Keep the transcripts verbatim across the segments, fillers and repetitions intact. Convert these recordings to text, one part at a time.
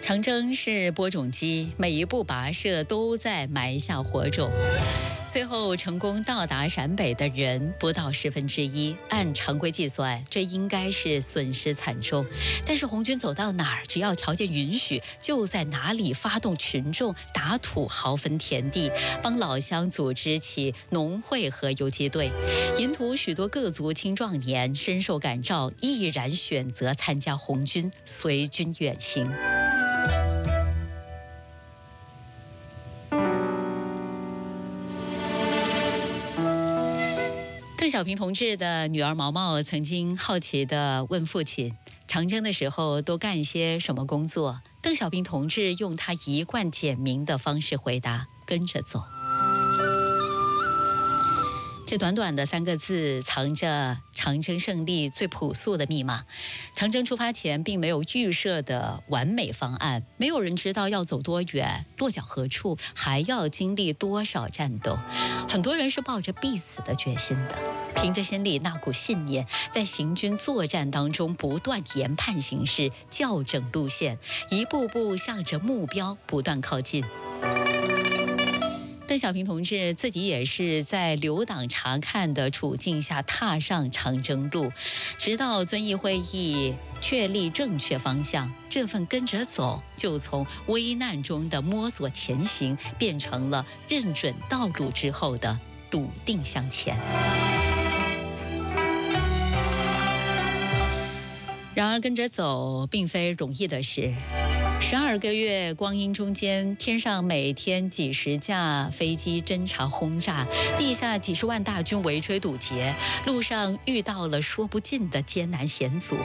长征是播种机，每一步跋涉都在埋下火种。最后成功到达陕北的人不到十分之一，按常规计算，这应该是损失惨重。但是红军走到哪儿，只要条件允许，就在哪里发动群众打土豪分田地，帮老乡组织起农会和游击队。沿途许多各族青壮年深受感召，毅然选择参加红军，随军远行。邓小平同志的女儿毛毛曾经好奇地问父亲，长征的时候都干些什么工作？邓小平同志用他一贯简明的方式回答：跟着走。这短短的三个字藏着长征胜利最朴素的密码。长征出发前并没有预设的完美方案，没有人知道要走多远，落脚何处，还要经历多少战斗。很多人是抱着必死的决心的，凭着心里那股信念，在行军作战当中不断研判形势，校正路线，一步步向着目标不断靠近。邓小平同志自己也是在留党察看的处境下踏上长征路，直到遵义会议确立正确方向，这份跟着走就从危难中的摸索前行，变成了认准道路之后的笃定向前。然而跟着走并非容易的事。十二个月光阴中间，天上每天几十架飞机侦察轰炸，地下几十万大军围追堵截，路上遇到了说不尽的艰难险阻。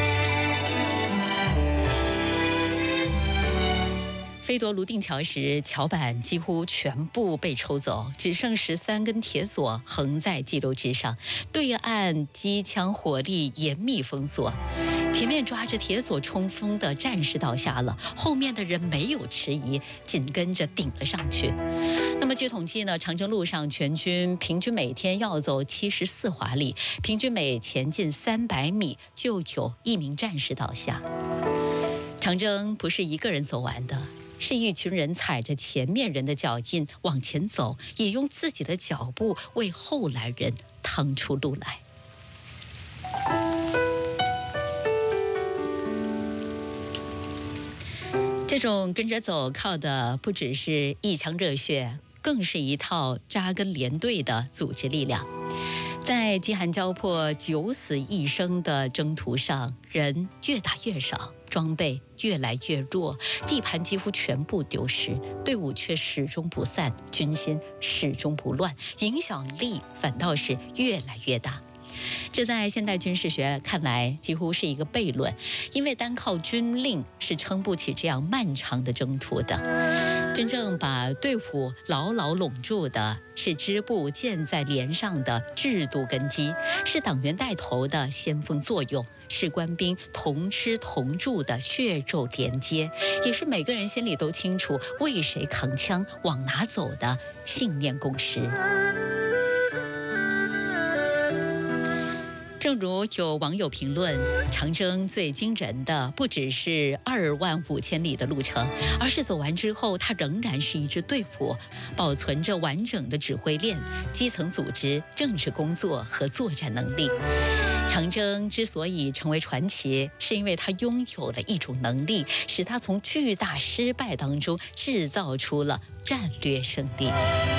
飞夺泸定桥时，桥板几乎全部被抽走，只剩十三根铁索横在激流之上，对岸机枪火力严密封锁。前面抓着铁索冲锋的战士倒下了，后面的人没有迟疑，紧跟着顶了上去。那么据统计呢，长征路上全军平均每天要走七十四华里，平均每前进三百米就有一名战士倒下。长征不是一个人走完的，是一群人踩着前面人的脚印往前走，也用自己的脚步为后来人趟出路来。这种跟着走靠的不只是一腔热血，更是一套扎根连队的组织力量。在饥寒交迫、九死一生的征途上，人越打越少，装备越来越弱，地盘几乎全部丢失，队伍却始终不散，军心始终不乱，影响力反倒是越来越大。这在现代军事学看来几乎是一个悖论，因为单靠军令是撑不起这样漫长的征途的。真正把队伍牢牢拢住的是支部建在连上的制度根基，是党员带头的先锋作用，是官兵同吃同住的血肉连接，也是每个人心里都清楚为谁扛枪往哪走的信念共识。正如有网友评论，长征最惊人的不只是二万五千里的路程，而是走完之后，它仍然是一支队伍，保存着完整的指挥链、基层组织、政治工作和作战能力。长征之所以成为传奇，是因为它拥有了一种能力，使它从巨大失败当中制造出了战略胜利。